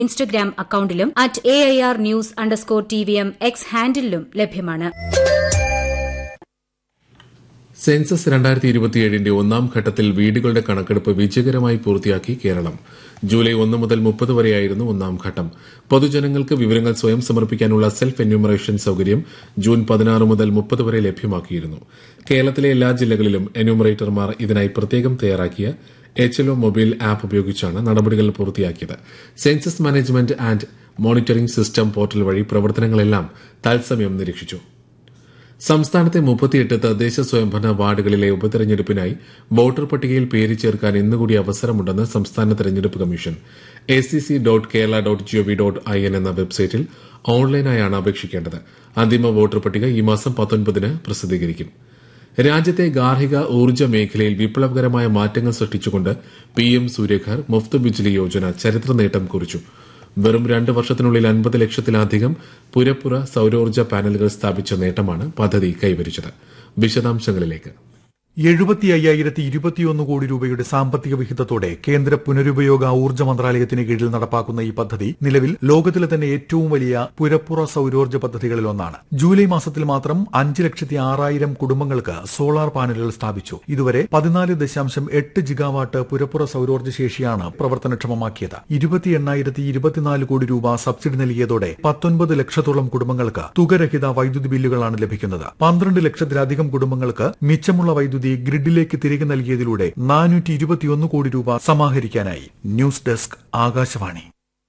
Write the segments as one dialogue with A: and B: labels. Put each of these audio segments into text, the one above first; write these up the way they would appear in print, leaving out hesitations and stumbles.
A: Instagram അക്കൌണ്ടിലും @AIRnews_TVM X ഹാൻഡിലും ലഭ്യമാണ്.
B: സെൻസസ് 2027ന്റെ ഒന്നാം ഘട്ടത്തിൽ വീടുകളുടെ കണക്കെടുപ്പ് വിജയകരമായി പൂർത്തിയാക്കി കേരളം. ജൂലൈ 1 മുതൽ 30 വരെയായിരുന്നു ഒന്നാം ഘട്ടം. പൊതുജനങ്ങൾക്ക് വിവരങ്ങൾ സ്വയം സമർപ്പിക്കാനുള്ള സെൽഫ് എന്യൂമറേഷൻ സൌകര്യം ജൂൺ 16 മുതൽ 30 വരെ ലഭ്യമാക്കിയിരുന്നു. കേരളത്തിലെ എല്ലാ ജില്ലകളിലും എന്യൂമറേറ്റർമാർ ഇതിനായി പ്രത്യേകം തയ്യാറാക്കിയ HLO മൊബൈൽ ആപ്പ് ഉപയോഗിച്ചാണ് നടപടികൾ പൂർത്തിയാക്കിയത്. Census management and monitoring system portal വഴി പ്രവർത്തനങ്ങളെല്ലാം തത്സമയം നിരീക്ഷിച്ചു. സംസ്ഥാനത്തെ 38 തദ്ദേശ സ്വയംഭരണ വാർഡുകളിലെ ഉപതെരഞ്ഞെടുപ്പിനായി വോട്ടർ പട്ടികയിൽ പേര് ചേർക്കാൻ ഇന്നുകൂടി അവസരമുണ്ടെന്ന് സംസ്ഥാന തെരഞ്ഞെടുപ്പ് കമ്മീഷൻ. acc.kerala.gov.in എന്ന വെബ്സൈറ്റിൽ ഓൺലൈനായാണ് അപേക്ഷിക്കേണ്ടത്. അന്തിമ വോട്ടർ പട്ടിക ഈ മാസം 19 പ്രസിദ്ധീകരിക്കും. രാജ്യത്തെ ഗാർഹിക ഊർജ്ജ മേഖലയിൽ വിപ്ലവകരമായ മാറ്റങ്ങൾ സൃഷ്ടിച്ചുകൊണ്ട് PM സൂര്യഘർ മുഫ്ത് ബിജ്ലി യോജന ചരിത്ര നേട്ടം കുറിച്ചു. വെറും 2 വർഷത്തിനുള്ളിൽ 50 ലക്ഷത്തിലധികം പുരപ്പുറ സൌരോർജ്ജ പാനലുകൾ സ്ഥാപിച്ച നേട്ടമാണ് പദ്ധതി കൈവരിച്ചത്. വിശദാംശങ്ങളിലേക്ക്.
C: 75,021 കോടി രൂപയുടെ സാമ്പത്തിക വിഹിതത്തോടെ കേന്ദ്ര പുനരുപയോഗ ഊർജ്ജ മന്ത്രാലയത്തിന് കീഴിൽ നടപ്പാക്കുന്ന ഈ പദ്ധതി നിലവിൽ ലോകത്തിലെ തന്നെ ഏറ്റവും വലിയ പുരപ്പുറ സൌരോർജ്ജ പദ്ധതികളിലൊന്നാണ്. ജൂലൈ മാസത്തിൽ മാത്രം 5,06,000 കുടുംബങ്ങൾക്ക് സോളാർ പാനലുകൾ സ്ഥാപിച്ചു. ഇതുവരെ 14.8 ജിഗാവാട്ട് പുരപ്പുറ സൌരോർജ്ജ ശേഷിയാണ് പ്രവർത്തനക്ഷമമാക്കിയത്. 20,824 കോടി രൂപ സബ്സിഡി നൽകിയതോടെ 19 ലക്ഷത്തോളം കുടുംബങ്ങൾക്ക് തുകരഹിത വൈദ്യുതി ബില്ലുകളാണ് ലഭിക്കുന്നത്. 12 ലക്ഷത്തിലധികം കുടുംബങ്ങൾക്ക് മിച്ചമുള്ള വൈദ്യുതി ഗ്രിഡിലേക്ക് തിരികെ നൽകിയതിലൂടെ 421 കോടി രൂപ സമാഹരിക്കാനായി. News desk, Akashvani.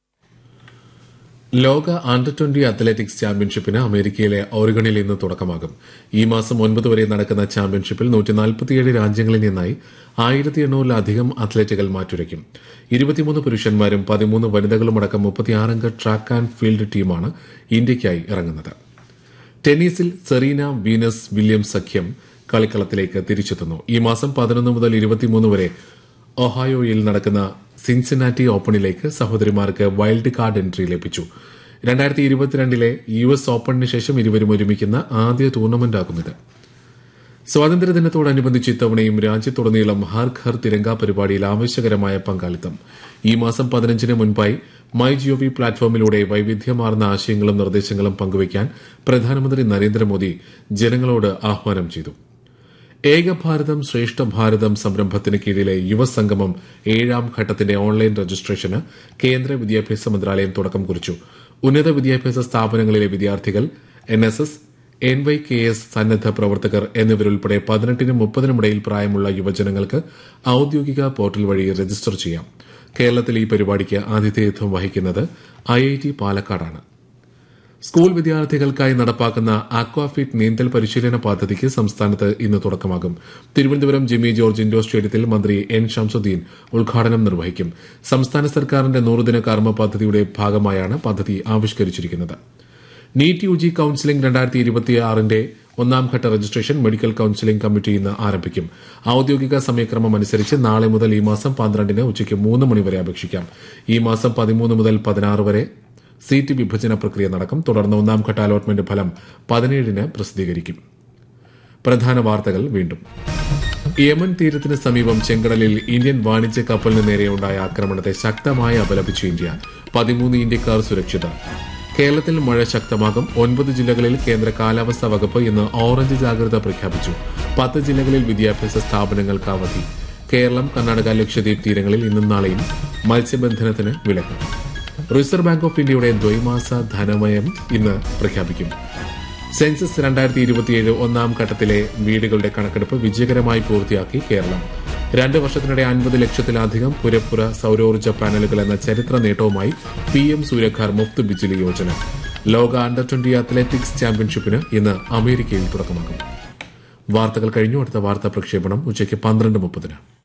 B: ലോക അണ്ടർ 20 അത്ലറ്റിക്സ് ചാമ്പ്യൻഷിപ്പിന് അമേരിക്കയിലെ ഓറിഗണിൽ ഇന്ന് തുടക്കമാകും. ഈ മാസം 9 വരെ നടക്കുന്ന ചാമ്പ്യൻഷിപ്പിൽ 147 രാജ്യങ്ങളിൽ നിന്നായി 1,800-ലധികം അത്ലറ്റുകൾ മാറ്റുരയ്ക്കും. 23 പുരുഷന്മാരും 13 വനിതകളുമടക്കം 36 അംഗ ട്രാക്ക് ആൻഡ് ഫീൽഡ് ടീമാണ് ഇന്ത്യയ്ക്കായി ഇറങ്ങുന്നത്. ടെന്നീസിൽ സെറീന വീനസ് വില്യംസ് സഖ്യം കളിക്കളത്തിലേക്ക് തിരിച്ചെത്തുന്നു. ഈ മാസം 11 മുതൽ 23 വരെ ഒഹായോയിൽ നടക്കുന്ന സിൻസിനാറ്റി ഓപ്പണിലേക്ക് സഹോദരിമാർക്ക് വൈൽഡ് കാർഡ് എൻട്രി ലഭിച്ചു. 2022 US ഓപ്പണിന് ശേഷം ഇരുവരും ഒരുമിക്കുന്ന ആദ്യ ടൂർണമെന്റാകും ഇത്. സ്വാതന്ത്ര്യദിനത്തോടനുബന്ധിച്ച് ഇത്തവണയും രാജ്യത്തുടനീളം ഹർ ഘർ തിരങ്ക പരിപാടിയിൽ ആവേശകരമായ പങ്കാളിത്തം. ഈ മാസം 15 മുൻപായി MyGov പ്ലാറ്റ്ഫോമിലൂടെ വൈവിധ്യമാർന്ന ആശയങ്ങളും നിർദ്ദേശങ്ങളും പങ്കുവയ്ക്കാൻ പ്രധാനമന്ത്രി നരേന്ദ്രമോദി ജനങ്ങളോട് ആഹ്വാനം ചെയ്തു. ഏക ഭാരതം ശ്രേഷ്ഠ ഭാരതം സംരംഭത്തിന് കീഴിലെ യുവസംഗമം 7ാം ഘട്ടത്തിന്റെ ഓൺലൈൻ രജിസ്ട്രേഷന് കേന്ദ്ര വിദ്യാഭ്യാസ മന്ത്രാലയം തുടക്കം കുറിച്ചു. ഉന്നത വിദ്യാഭ്യാസ സ്ഥാപനങ്ങളിലെ വിദ്യാർത്ഥികൾ, NSS, NYKS സന്നദ്ധ പ്രവർത്തകർ എന്നിവരുൾപ്പെടെ 18-നും 30-നും ഇടയിൽ പ്രായമുള്ള യുവജനങ്ങൾക്ക് ഔദ്യോഗിക പോർട്ടൽ വഴി രജിസ്റ്റർ ചെയ്യാം. കേരളത്തിൽ ഈ പരിപാടിക്ക് ആതിഥേയത്വം വഹിക്കുന്നത് IIT പാലക്കാടാണ്. സ്കൂൾ വിദ്യാർത്ഥികൾക്കായി നടപ്പാക്കുന്ന അക്വാഫിറ്റ് നീന്തൽ പരിശീലന പദ്ധതിക്ക് സംസ്ഥാനത്ത് ഇന്ന് തുടക്കമാകും. തിരുവനന്തപുരം ജിമ്മി ജോർജ് ഇൻഡോർ സ്റ്റേഡിയത്തിൽ മന്ത്രി N ഷംസുദ്ദീൻ ഉദ്ഘാടനം നിർവഹിക്കും. സംസ്ഥാന സർക്കാരിന്റെ 100-ദിന കർമ്മ പദ്ധതിയുടെ ഭാഗമായാണ് പദ്ധതി ആവിഷ്കരിച്ചിരിക്കുന്നത്. നീറ്റ് UG കൌൺസിലിംഗ് 2026ന്റെ ഒന്നാം ഘട്ട രജിസ്ട്രേഷൻ മെഡിക്കൽ കൌൺസിലിംഗ് കമ്മിറ്റി ഇന്ന് ആരംഭിക്കും. ഔദ്യോഗിക സമയക്രമം അനുസരിച്ച് നാളെ മുതൽ ഈ മാസം 12-ന് ഉച്ചയ്ക്ക് 3 മണിവരെ അപേക്ഷിക്കാം. ഈ മാസം 13 മുതൽ 16 വരെ സീറ്റ് വിഭജന പ്രക്രിയ നടക്കും. തുടർന്ന് ഒന്നാം ഘട്ട അലോട്ട്മെന്റ് ഫലം 17-ന് പ്രസിദ്ധീകരിക്കും. പ്രധാന വാർത്തകൾ വീണ്ടും. യമൻ തീരത്തിന് സമീപം ചെങ്കടലിൽ ഇന്ത്യൻ വാണിജ്യ കപ്പലിന് നേരെയുണ്ടായ ആക്രമണത്തെ ശക്തമായി അപലപിച്ചു ഇന്ത്യ. 13 ഇന്ത്യക്കാർ സുരക്ഷിതർ. കേരളത്തിൽ മഴ ശക്തമാകും. 9 ജില്ലകളിൽ കേന്ദ്ര കാലാവസ്ഥാ വകുപ്പ് ഇന്ന് ഓറഞ്ച് ജാഗ്രത പ്രഖ്യാപിച്ചു. 10 ജില്ലകളിൽ വിദ്യാഭ്യാസ സ്ഥാപനങ്ങൾക്ക് അവധി. കേരളം, കർണാടക, ലക്ഷദ്വീപ് തീരങ്ങളിൽ ഇന്നും നാളെയും മത്സ്യബന്ധനത്തിന് വിലക്ക്. റിസർവ് ബാങ്ക് ഓഫ് ഇന്ത്യയുടെ ദ്വൈമാസ ധനനയം ഇന്ന് പ്രഖ്യാപിക്കും. സെൻസസ് 2027 ഒന്നാം ഘട്ടത്തിലെ വീടുകളുടെ കണക്കെടുപ്പ് വിജയകരമായി പൂർത്തിയാക്കി കേരളം. 2 വർഷത്തിനിടെ 50 ലക്ഷത്തിലധികം പുരപ്പുറ സൌരോർജ്ജ പാനലുകൾ എന്ന ചരിത്ര നേട്ടവുമായി PM സൂര്യഘർ മുഫ്ത് ബിജ്ലി യോജന. ലോക അണ്ടർ 20 അത്ലറ്റിക്സ് ചാമ്പ്യൻഷിപ്പിന് ഇന്ന് അമേരിക്കയിൽ തുടക്കമാകും. വാർത്തകൾ കഴിഞ്ഞു. അടുത്ത വാർത്താ പ്രക്ഷേപണം ഉച്ചയ്ക്ക് 12:30.